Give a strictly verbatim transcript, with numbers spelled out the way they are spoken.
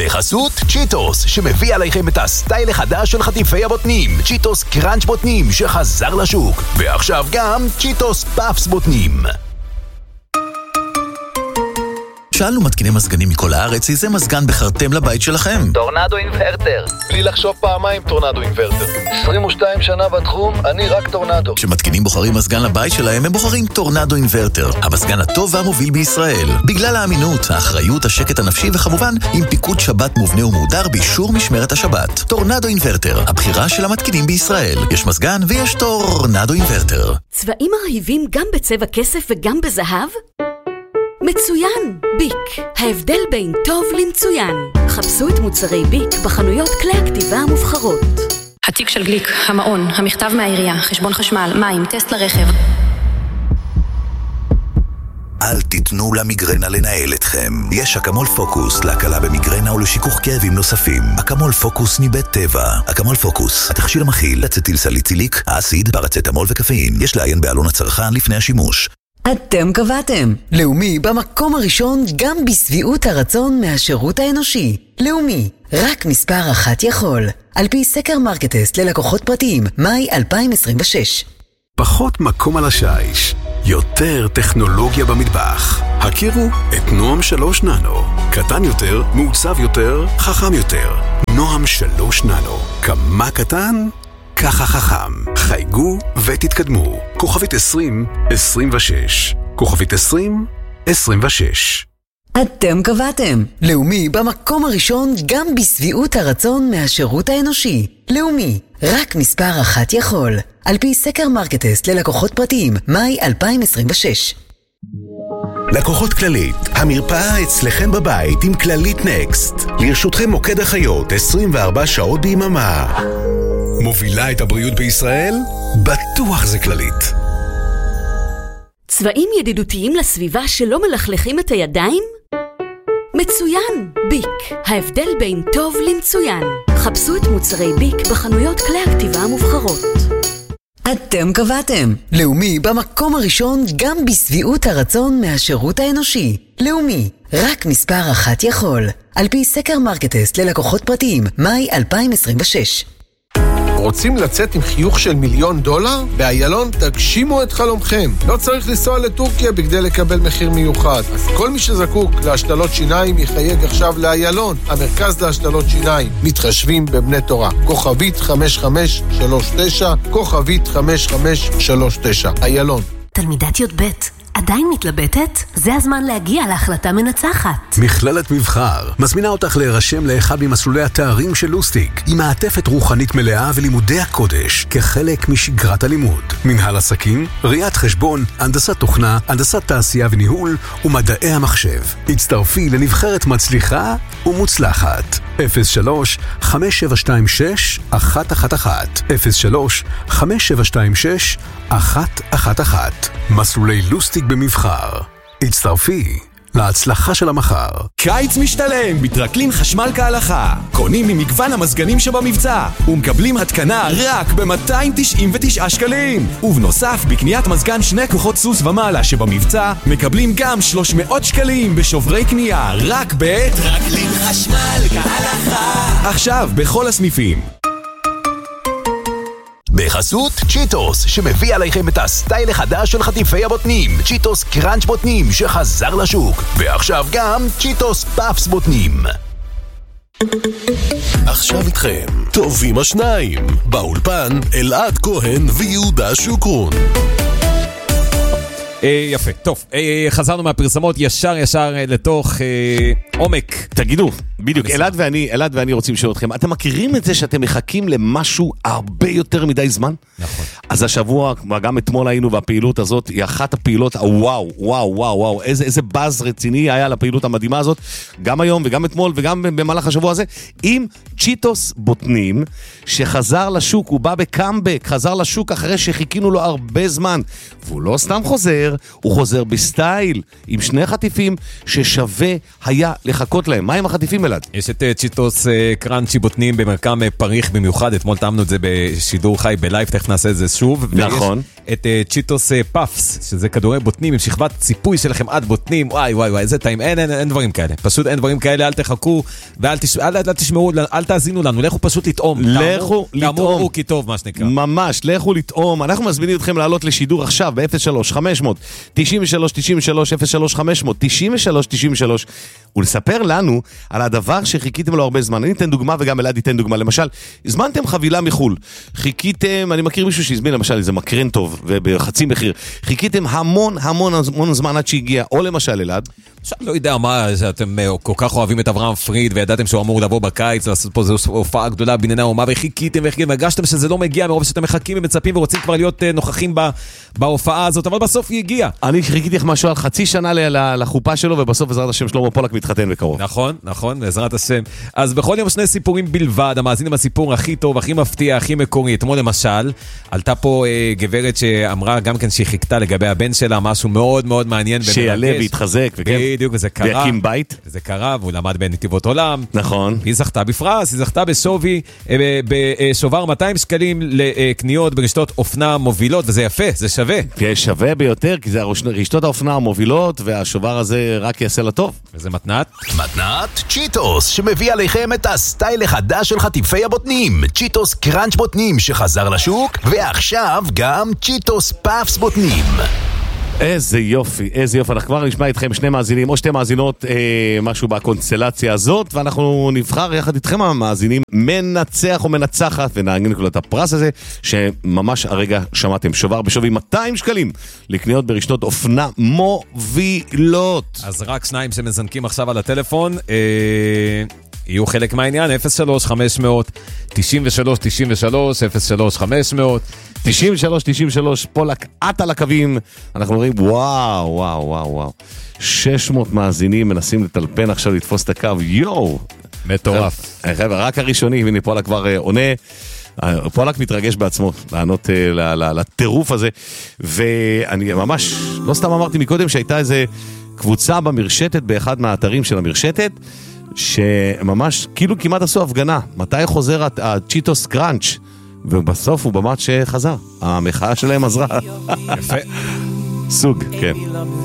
בחסות צ'יטוס, שמביא עליכם את הסטייל החדש של חטיפי הבוטנים, צ'יטוס קראנץ' בוטנים שחזר לשוק, ועכשיו גם צ'יטוס פאפס בוטנים. שאלנו מתקיני מזגנים מכל הארץ, איזה מזגן בחרתם לבית שלכם? טורנדו אינברטר. בלי לחשוב פעמיים, טורנדו אינברטר. עשרים ושתיים שנה בתחום, אני רק טורנדו. כשמתקינים בוחרים מזגן לבית שלהם, הם בוחרים טורנדו אינברטר, המזגן הטוב והמוביל בישראל. בגלל האמינות, האחריות, השקט הנפשי וכמובן, עם פיקוד שבת מובנה ומהודר באישור משמרת השבת. טורנדו אינברטר, הבחירה של המתקינים בישראל. יש מזגן ויש טורנדו אינברטר. צבעים מרהיבים גם בצבע כסף וגם בזהב? מצוין! ביק. ההבדל בין טוב למצוין. חפשו את מוצרי ביק בחנויות כלי הכתיבה המובחרות. התיק של גליק, המעון, המכתב מהעירייה, חשבון חשמל, מים, טסט לרכב. אל תיתנו למיגרנה לנהל אתכם. יש אקמול פוקוס להקלה במיגרנה ולשיכוך כאבים נוספים. אקמול פוקוס מבית טבע. אקמול פוקוס, התכשיר המכיל אצטיל סליציליק, אסיד, פרצטמול וקפאין. יש לעיין בעלון הצרכן לפני השימוש. אתם קבעתם. לאומי במקום הראשון גם בסביעות הרצון מהשירות האנושי. לאומי, רק מספר אחת יכול. על פי סקר מרקטסט ללקוחות פרטיים, מאי אלפיים עשרים ושש. פחות מקום על השיש, יותר טכנולוגיה במטבח. הכירו את נועם שלוש ננו. קטן יותר, מעוצב יותר, חכם יותר. נועם שלוש ננו. כמה קטן? ככה חכם. חייגו ותתקדמו. כוכבית עשרים עשרים ושש. כוכבית עשרים עשרים ושש. אתם קבעתם. לאומי במקום הראשון גם בסביעות הרצון מהשירות האנושי. לאומי, רק מספר אחת יכול. על פי סקר מרקטסט ללקוחות פרטיים, מאי אלפיים עשרים ושש. לקוחות כללית, המרפאה אצלכם בבית עם כללית נקסט. לרשותכם מוקד החיות עשרים וארבע שעות ביממה. מובילה את הבריאות בישראל? בטוח זה כללית. צבעים ידידותיים לסביבה שלא מלכלכים את הידיים? מצוין! ביק. ההבדל בין טוב למצוין. חפשו את מוצרי ביק בחנויות כלי הכתיבה המובחרות. אתם קבעתם. לאומי במקום הראשון גם בסביעות הרצון מהשירות האנושי. לאומי, רק מספר אחת יכול. על פי סקר מרקטסט ללקוחות פרטיים, מאי אלפיים עשרים ושש. רוצים לצאת עם חיוך של מיליון דולר? באיילון תגשימו את חלומכם. לא צריך לנסוע לטורקיה בכדי לקבל מחיר מיוחד. אז כל מי שזקוק להשתלות שיניים יחייג עכשיו לאיילון, המרכז להשתלות שיניים. מתחשבים בבני תורה. כוכבית חמש חמש שלוש תשע, כוכבית חמש חמש שלוש תשע. איילון. תלמידת י' ב' עדיין מתלבטת? זה הזמן להגיע להחלטה מנצחת. מכללת מבחר מזמינה אותך להירשם לאחד ממסלולי התארים של לוסטיק, עם מעטפת רוחנית מלאה ולימודי הקודש כחלק משגרת הלימוד. מנהל עסקים, ראיית חשבון, הנדסת תוכנה, הנדסת תעשייה וניהול ומדעי המחשב. הצטרפי לנבחרת מצליחה ומוצלחת. אפס שלוש חמש שבע שתיים שש אחת אחת אחת אפס שלוש חמש שבע שתיים שש אחת אחת אחת. מסלולי לוסטיק במבחר. הצטרפי להצלחה של המחר. קיץ משתלם בטרקלין חשמל כהלכה. קונים ממגוון המזגנים שבמבצע ומקבלים התקנה רק ב-מאתיים תשעים ותשעה שקלים. ובנוסף, בקניית מזגן שני כוחות סוס ומעלה שבמבצע מקבלים גם שלוש מאות שקלים בשוברי קנייה רק בטרקלין חשמל כהלכה. עכשיו בכל הסניפים. בחסות צ'יטוס, שמביא עליכם את הסטייל החדש של חטיפי הבוטנים, צ'יטוס קראנץ' בוטנים שחזר לשוק, ועכשיו גם צ'יטוס פאפס בוטנים. עכשיו איתכם טובים השניים, באולפן אלעד כהן ויהודה שוקרון. יפה, טוב, חזרנו מהפרסמות ישר ישר לתוך עומק. תגידו, בדיוק, אלעד ואני, אלעד ואני רוצים לשאול אתכם, אתם מכירים את זה שאתם מחכים למשהו הרבה יותר מדי זמן? נכון. אז השבוע, גם אתמול היינו, והפעילות הזאת היא אחת הפעילות, וואו, וואו, וואו, וואו, איזה, איזה באז רציני היה לפעילות המדהימה הזאת, גם היום וגם אתמול וגם במהלך השבוע הזה, עם צ'יטוס בוטנים, שחזר לשוק, הוא בא בקאמבק, חזר לשוק אחרי שחיכינו לו הרבה זמן, והוא לא סתם חוזר, הוא חוזר בסטייל, עם שני חטיפים ששווה היה לחכות להם. מה עם החטיפים, אלעד? אלעד? יש את צ'יטוס קראנצ'י בוטנים במרקם פריך במיוחד, אתמול טעמנו את זה בשידור חי בלייב, תכף נעשה את זה שוב. נכון. ויש את צ'יטוס פאפס, שזה כדורי בוטנים עם שכבת ציפוי שלכם עד בוטנים, וואי וואי וואי, איזה טעים, אין, אין, אין דברים כאלה, פשוט אין דברים כאלה, אל תחכו, ואל תש... אל, אל תשמעו, אל תאזינו לנו, לכו פשוט לטעום. לכו לטעום. תאמרו כי טוב, מה שנקרא. ממש, לכו לטעום. אנחנו מזמינים אתכם לעלות לשידור עכשיו ב-אפס שלוש חמש אפס אפס תשעים ושלוש תשעים ושלוש אפס שלוש חמש אפס אפס תשעים ושלוש תשעים ושלוש ולספר לנו על הדבר שחיכיתם לו הרבה זמן. אני אתן דוגמה וגם אלעד ייתן דוגמה. למשל, הזמנתם חבילה מחול. חיכיתם, אני מכיר מישהו שהזמין למשל איזה מקרן טוב ובחצי מחיר. חיכיתם המון המון המון זמן עד שהגיע. או למשל אלעד, לא יודע מה, שאתם כל כך אוהבים את אברהם פריד וידעתם שהוא אמור לבוא בקיץ לעשות פה איזו הופעה גדולה בענייני האומה וחיכיתם וחיכיתם והרגשתם שזה לא מגיע מרוב שאתם מחכים ומצפים ורוצים כבר להיות נוכחים בהופעה הזאת, אבל בסוף היא הגיעה. אני חיכיתי לך משהו על חצי שנה לחופה שלו ובסוף בעזרת השם שלמה פולק מתחתן בקרוב. נכון, נכון, בעזרת השם. אז בכל יום שני סיפורים בלבד, המאזינים הסיפור הכי טוב, הכי מפתיע, הכי מקורי. אתמול למשל, עלתה פה אה, גברת שאמרה גם כן שהיא חיכתה לגבי הבן שלה, משהו מאוד מאוד מעניין. שיעלה ויתחזק, וכן. בדיוק, וזה קרה. ויקים בית. זה קרה, והוא למד בנתיבות עולם. נכון. היא זכתה בפרס, היא זכתה בשווי, אה, בשובר מאתיים שקלים לקניות ברשתות אופנה מובילות, וזה יפה, זה שווה. זה שווה ביותר, כי זה רשתות האופנה המובילות, והשובר הזה רק יעשה לטוב. וזה מתנת. מתנת צ'יטוס, שמביא עליכם את הסטייל החדש של חטיפי הבוטנים. צ'יטוס קראנץ' בוטנים שחזר לשוק, ועכשיו גם צ'יטוס פאפס בוטנים. איזה יופי, איזה יופי. אנחנו כבר נשמע איתכם שני מאזינים או שתי מאזינות, אה, משהו בקונסטלציה הזאת, ואנחנו נבחר יחד איתכם המאזינים מנצח או מנצחת, ונעגן לכם את הפרס הזה, שממש הרגע שמעתם, שובר בשווי מאתיים שקלים לקניות ברשתות אופנה מובילות. אז רק שניים שמזנקים עכשיו על הטלפון, אה... יהיו חלק מהעניין, אפס שלוש חמש אפס אפס תשעים ושלוש תשעים ושלוש אפס שלוש חמש אפס אפס תשעים ושלוש תשעים ושלוש, פולק עט על הקווים. אנחנו רואים וואו וואו וואו וואו שש מאות מאזינים מנסים לטלפן עכשיו לתפוס את הקו. יואו, מטורף. חבר'ה, רק הראשוני, הנה פולק כבר עונה. פולק מתרגש בעצמו לענות לטירוף הזה, ואני ממש לא סתם אמרתי מקודם שהייתה איזה קבוצה במרשתת באחד מהאתרים של המרשתת, שממש כאילו כמעט עשו הפגנה מתי חוזר הצ'יטוס קראנץ', ובסוף הוא באמת שחזר, המחאה שלהם עזרה. יפה. סוג, כן.